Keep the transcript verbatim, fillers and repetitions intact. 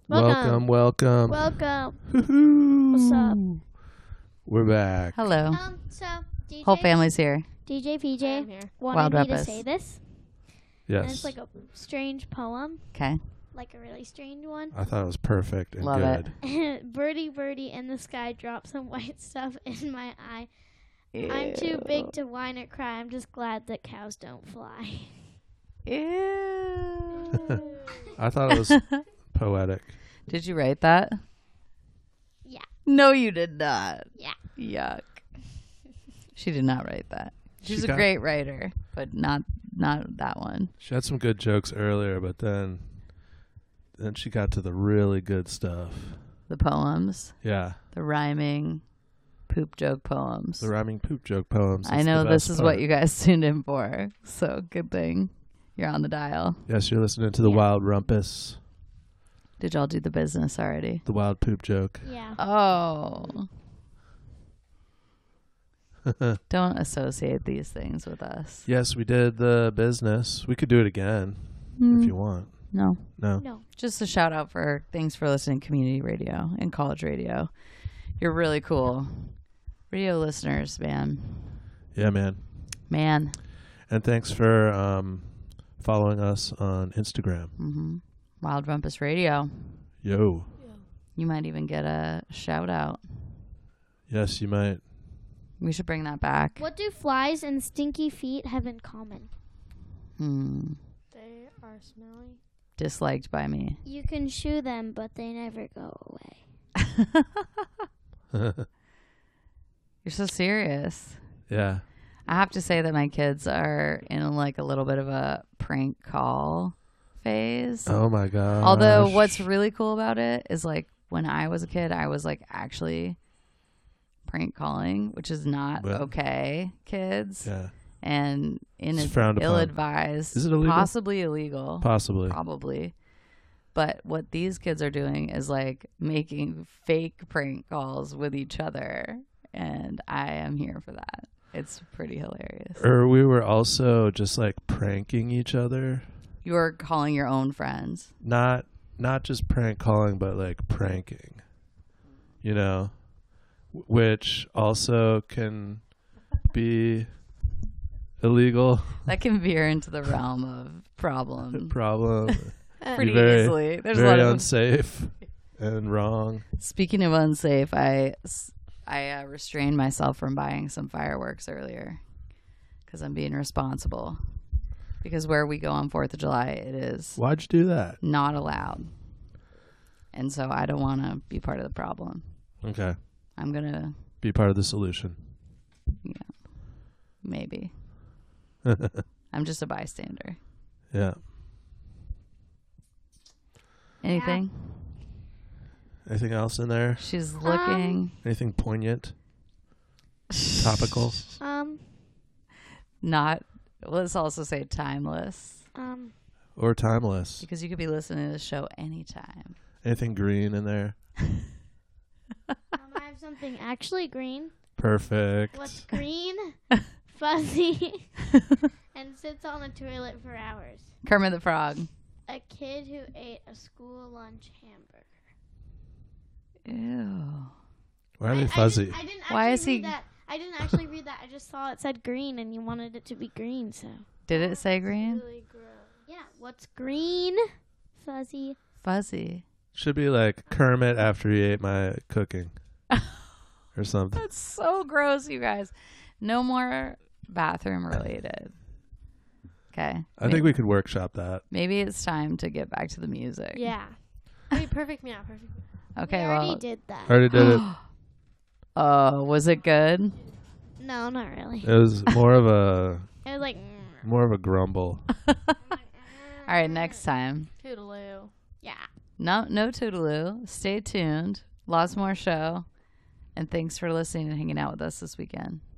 Welcome, welcome. Welcome. Woohoo. What's up? We're back. Hello. Um, so, D J, Whole family's here. D J P J here. wanted Wild me Rumpus. to say this. Yes. And it's like a strange poem, Okay. like a really strange one. I thought it was perfect and Love good. it. Birdie, birdie in the sky, drop some white stuff in my eye. I'm too big to whine or cry. I'm just glad that cows don't fly. Ew. I thought it was poetic. Did you write that? Yeah. No, you did not. Yeah. Yuck. She did not write that. She's She a got- great writer, but not not that one. She had some good jokes earlier, but then then she got to the really good stuff. The poems, Yeah. the rhyming poop joke poems. The rhyming poop joke poems. I It's know the this best is part. what you guys tuned in for. So good thing you're on the dial. Yes, you're listening to the Yeah. Wild Rumpus, Did y'all do the business already? the wild poop joke. Yeah. Oh. Don't associate these things with us. Yes, we did the business. We could do it again Hmm. if you want. No. No. No. Just a shout out for thanks for listening to community radio and college radio. You're really cool. Radio listeners, man. Yeah, man. Man. And thanks for um, following us on Instagram. Mm-hmm. Wild Rumpus Radio. Yo. You might even get a shout out. Yes, you might. We should bring that back. What do flies and stinky feet have in common? Hmm. They are smelly. Disliked by me. You can shoo them, but they never go away. You're so serious. Yeah. I have to say that my kids are in like a little bit of a prank call phase. Oh my god. Although what's really cool about it is like when I was a kid, I was like actually prank calling, which is not But- okay, kids. Yeah. And in It's a frowned upon. ill-advised, Is it illegal? possibly illegal, Possibly. probably. But what these kids are doing is like making fake prank calls with each other, and I am here for that. It's pretty hilarious. Or we were also just like pranking each other. You're calling your own friends. Not not just prank calling, but like pranking. You know? W- Which also can be illegal. That can veer into the realm of problem Problem. pretty very- easily. There's a lot Very of unsafe and wrong. Speaking of unsafe, I, s- I uh, restrained myself from buying some fireworks earlier because I'm being responsible. Because where we go on fourth of July, it is Why'd you do that? not allowed. And so I don't want to be part of the problem. Okay. I'm going to, Be part of the solution. maybe. I'm just a bystander. Yeah. Anything? Anything else in there? She's looking. Anything poignant? Topical? Um, Not, let's also say timeless. um, Or timeless? Because you could be listening to the show anytime. Anything green in there? um, I have something actually green. Perfect. What's green, fuzzy, and sits on the toilet for hours? Kermit the Frog. A kid who ate a school lunch hamburger. Ew. Why are I- they I fuzzy? didn't, I didn't Why actually is he- read that. I didn't actually read that. I just saw it said green, and you wanted it to be green, so. Did it say green? Really gross. Yeah, what's green, fuzzy? Fuzzy. Should be like Kermit after he ate my cooking. Or something. That's so gross, you guys. No more bathroom related. Okay. I think we could workshop that. Maybe it's time to get back to the music. Yeah. Wait, perfect meow, perfect meow. Okay, we already well. did that. Already did it. Oh, was it good? No, not really. It was more of a It was like, more of a grumble. All right, next time. Toodaloo. yeah. No, no toodaloo. Stay tuned. Lots more show. And thanks for listening and hanging out with us this weekend.